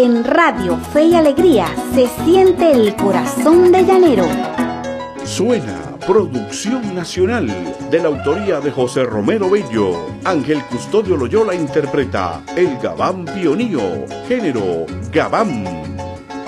En Radio Fe y Alegría se siente el corazón de llanero. Suena Producción Nacional, de la autoría de José Romero Bello. Ángel Custodio Loyola interpreta El Gabán Pionío, género Gabán.